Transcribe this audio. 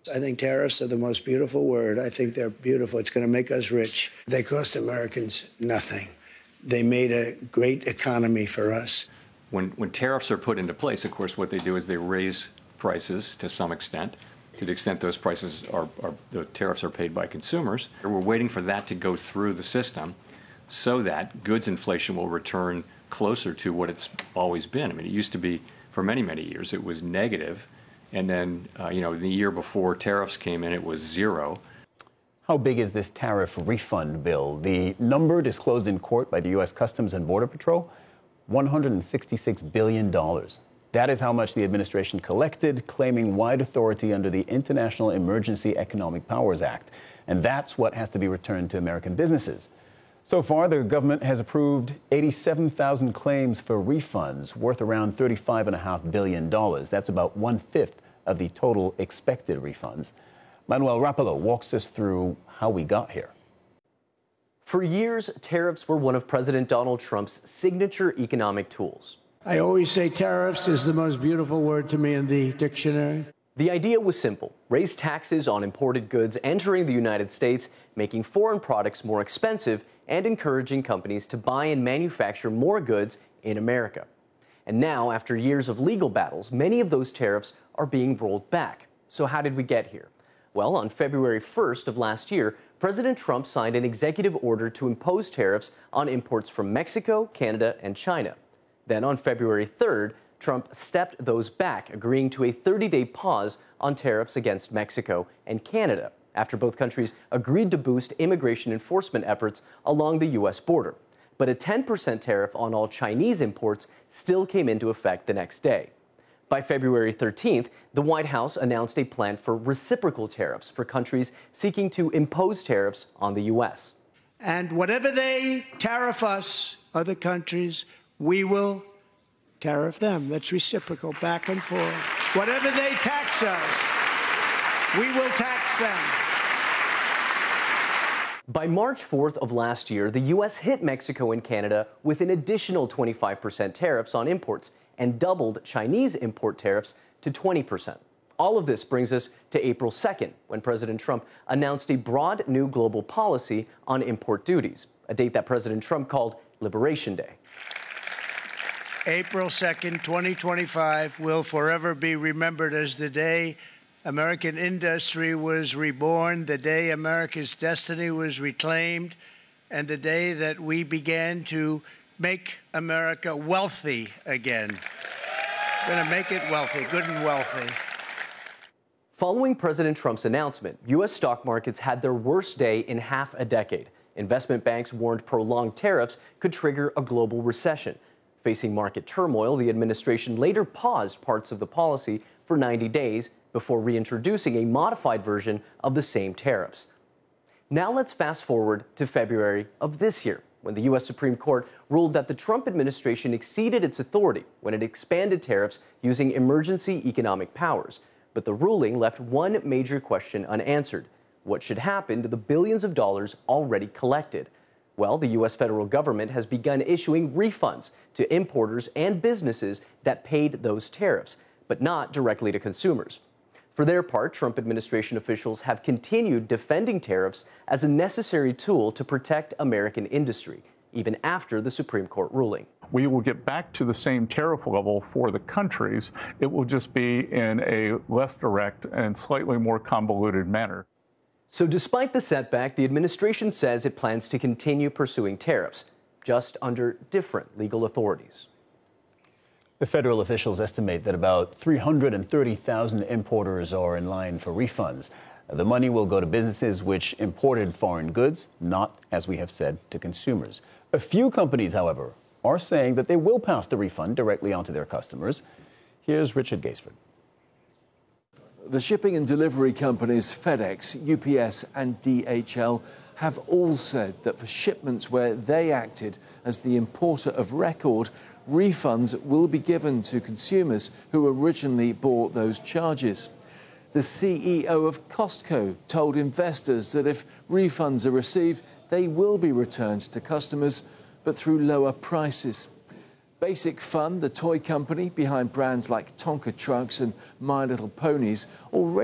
I think tariffs are the most beautiful word. I think they're beautiful. It's going to make us rich. They cost Americans nothing. They made a great economy for us. When tariffs are put into place, of course, what they do is they raise prices to some extent. To the extent those prices the tariffs are paid by consumers. We're waiting for that to go through the system so that goods inflation will return closer to what it's always been. I mean, it used to be, for many, many years, it was negative. And then, the year before tariffs came in, it was zero. How big is this tariff refund bill? The number disclosed in court by the U.S. Customs and Border Patrol, $166 billion. That is how much the administration collected, claiming wide authority under the International Emergency Economic Powers Act. And that's what has to be returned to American businesses. So far, the government has approved 87,000 claims for refunds worth around $35.5 billion. That's about 1/5 of the total expected refunds. Manuel Rapallo walks us through how we got here. For years, tariffs were one of President Donald Trump's signature economic tools. I always say tariffs is the most beautiful word to me in the dictionary. The idea was simple: raise taxes on imported goods entering the United States, making foreign products more expensive and encouraging companies to buy and manufacture more goods in America. And now, after years of legal battles, many of those tariffs are being rolled back. So how did we get here? Well, on February 1st of last year, President Trump signed an executive order to impose tariffs on imports from Mexico, Canada, and China. Then on February 3rd, Trump stepped those back, agreeing to a 30-day pause on tariffs against Mexico and Canada, after both countries agreed to boost immigration enforcement efforts along the U.S. border. But a 10% tariff on all Chinese imports still came into effect the next day. By February 13th, the White House announced a plan for reciprocal tariffs for countries seeking to impose tariffs on the U.S. And whatever they tariff us, other countries, we will tariff them. That's reciprocal, back and forth. Whatever they tax us, we will tax them. By March 4th of last year, the U.S. hit Mexico and Canada with an additional 25% tariffs on imports and doubled Chinese import tariffs to 20%. All of this brings us to April 2nd, when President Trump announced a broad new global policy on import duties, a date that President Trump called Liberation Day. April 2nd, 2025 will forever be remembered as the day American industry was reborn, the day America's destiny was reclaimed, and the day that we began to make America wealthy again. We're going to make it wealthy, good and wealthy. Following President Trump's announcement, U.S. stock markets had their worst day in half a decade. Investment banks warned prolonged tariffs could trigger a global recession. Facing market turmoil, the administration later paused parts of the policy for 90 days before reintroducing a modified version of the same tariffs. Now let's fast forward to February of this year, when the U.S. Supreme Court ruled that the Trump administration exceeded its authority when it expanded tariffs using emergency economic powers. But the ruling left one major question unanswered: what should happen to the billions of dollars already collected? Well, the U.S. federal government has begun issuing refunds to importers and businesses that paid those tariffs, but not directly to consumers. For their part, Trump administration officials have continued defending tariffs as a necessary tool to protect American industry, even after the Supreme Court ruling. We will get back to the same tariff level for the countries. It will just be in a less direct and slightly more convoluted manner. So despite the setback, the administration says it plans to continue pursuing tariffs, just under different legal authorities. The federal officials estimate that about 330,000 importers are in line for refunds. The money will go to businesses which imported foreign goods, not, as we have said, to consumers. A few companies, however, are saying that they will pass the refund directly onto their customers. Here's Richard Gaisford. The shipping and delivery companies FedEx, UPS and DHL have all said that for shipments where they acted as the importer of record, refunds will be given to consumers who originally bore those charges. The CEO of Costco told investors that if refunds are received, they will be returned to customers, but through lower prices. Basic Fun, the toy company behind brands like Tonka trucks and My Little Ponies, already